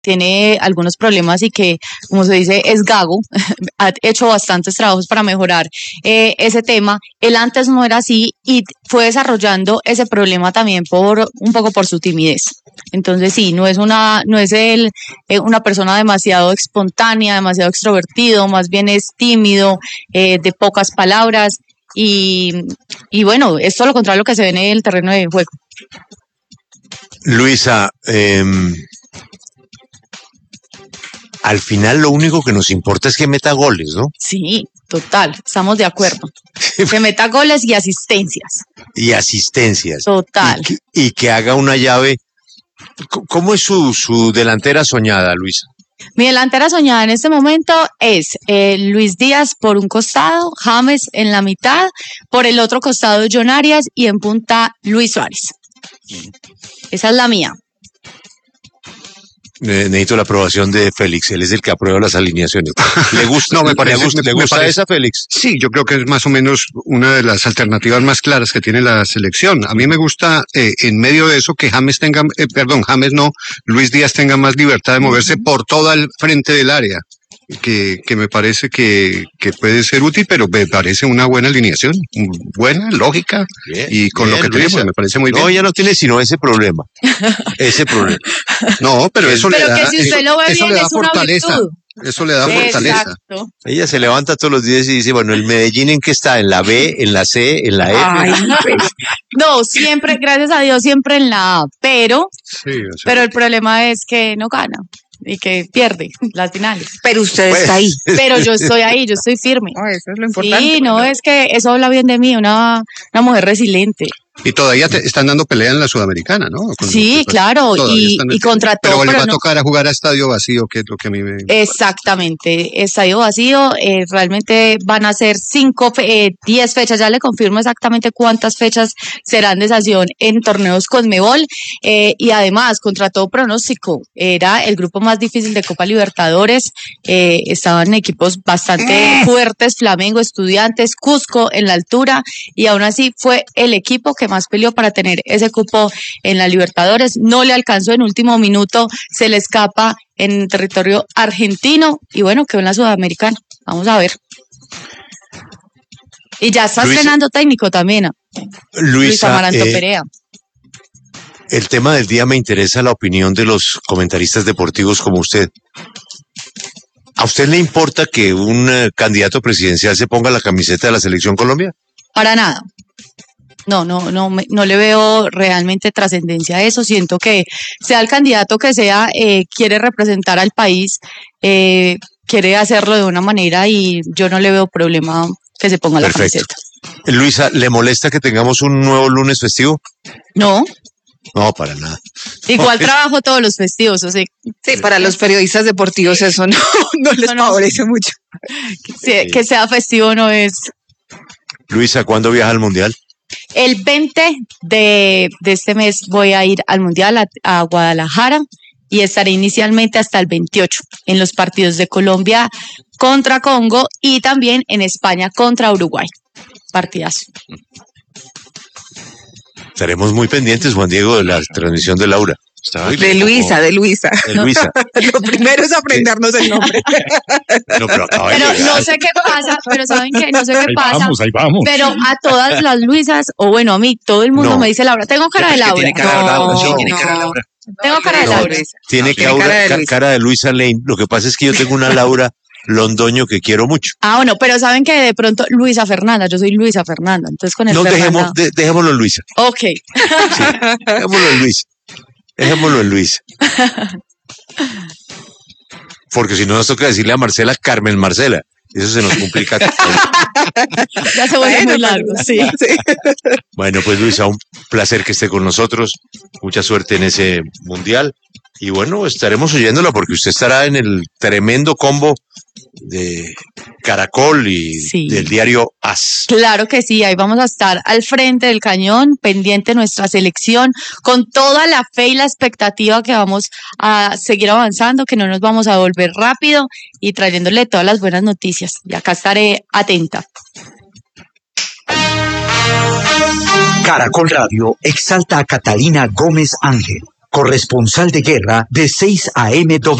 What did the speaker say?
tiene algunos problemas y que, como se dice, es gago, ha hecho bastantes trabajos para mejorar ese tema. Él antes no era así y fue desarrollando ese problema también un poco por su timidez. Entonces sí, no es él una persona demasiado espontánea, demasiado extrovertido, más bien es tímido, de pocas palabras y bueno, es todo lo contrario a lo que se ve en el terreno de juego. Luisa, al final lo único que nos importa es que meta goles, ¿no? Sí, total, estamos de acuerdo. Que meta goles y asistencias. Y asistencias. Total. Y que haga una llave. ¿Cómo es su delantera soñada, Luisa? Mi delantera soñada en este momento es Luis Díaz por un costado, James en la mitad, por el otro costado John Arias y en punta Luis Suárez. Esa es la mía. Necesito la aprobación de Félix, él es el que aprueba las alineaciones. ¿Le gusta, no, me parece, ¿le gusta esa, Félix? Sí, yo creo que es más o menos una de las alternativas más claras que tiene la selección. A mí me gusta en medio de eso que Luis Díaz tenga más libertad de moverse por todo el frente del área. Que me parece que puede ser útil, pero me parece una buena alineación, buena, lógica, bien, y con bien, lo que tenemos me parece muy bien. No, ya no tiene sino ese problema. No, pero eso le da, si usted lo ve bien, le da es una fortaleza. virtud. Eso le da fortaleza. Exacto. Ella se levanta todos los días y dice, bueno, ¿el Medellín en qué está? ¿En la B, en la C, en la F? Ay, no, siempre, gracias a Dios, siempre en la A, pero el problema es que no gana y que pierde las finales. Pero usted está ahí. Pero yo estoy ahí, yo estoy firme. No, eso es lo importante. Sí, no, es que eso habla bien de mí, una mujer resiliente. Y todavía están dando pelea en la Sudamericana, ¿no? Sí, claro, y contra todo. Pero le va a tocar a jugar a estadio vacío, que es lo que a mí me... Exactamente, estadio vacío, realmente van a ser 10 fechas, ya le confirmo exactamente cuántas fechas serán de sanción en torneos Conmebol, y además, contra todo pronóstico, era el grupo más difícil de Copa Libertadores, estaban equipos bastante fuertes, Flamengo, Estudiantes, Cusco en la altura, y aún así fue el equipo que más peleó para tener ese cupo en la Libertadores, no le alcanzó en último minuto, se le escapa en territorio argentino y bueno, quedó en la Sudamericana, vamos a ver. Y ya está estrenando técnico también, Luis Amaranto Perea. El tema del día me interesa la opinión de los comentaristas deportivos como usted. ¿A usted le importa que un candidato presidencial se ponga la camiseta de la Selección Colombia? Para nada. No le veo realmente trascendencia a eso. Siento que sea el candidato que sea, quiere representar al país, quiere hacerlo de una manera y yo no le veo problema que se ponga la camiseta. Luisa, ¿le molesta que tengamos un nuevo lunes festivo? No. No, para nada. Igual trabajo todos los festivos, o sea. Sí, para los periodistas deportivos eso no les favorece mucho. Que sea festivo no es. Luisa, ¿cuándo viaja al Mundial? El 20 de este mes voy a ir al Mundial a Guadalajara y estaré inicialmente hasta el 28 en los partidos de Colombia contra Congo y también en España contra Uruguay. Partidazo. Estaremos muy pendientes, Juan Diego, de la transmisión de Laura. De Luisa. Lo primero es aprendernos el nombre. Pero no sé qué pasa, pero ¿saben qué? No sé qué pasa. Ahí vamos. Pero a todas las Luisas, o bueno, a mí, todo el mundo me dice Laura. Tengo cara de Laura. Tiene cara de Laura. Tengo cara de Laura. Tiene cara de Luisa Lane. Lo que pasa es que yo tengo una Laura Londoño que quiero mucho. Bueno, pero saben que de pronto Luisa Fernanda, yo soy Luisa Fernanda, entonces con el Fernanda. Dejémoslo en Luisa. Ok. Sí, dejémoslo en Luisa. Porque si no nos toca decirle a Marcela Carmen Marcela. Eso se nos complica. Ya se vuelve muy largo, sí. Bueno, pues Luisa, un placer que esté con nosotros. Mucha suerte en ese mundial. Y bueno, estaremos oyéndola porque usted estará en el tremendo combo de Caracol y del diario AS. Claro que sí, ahí vamos a estar al frente del cañón, pendiente de nuestra selección, con toda la fe y la expectativa que vamos a seguir avanzando, que no nos vamos a volver rápido y trayéndole todas las buenas noticias. Y acá estaré atenta. Caracol Radio exalta a Catalina Gómez Ángel, corresponsal de guerra de 6 a.m.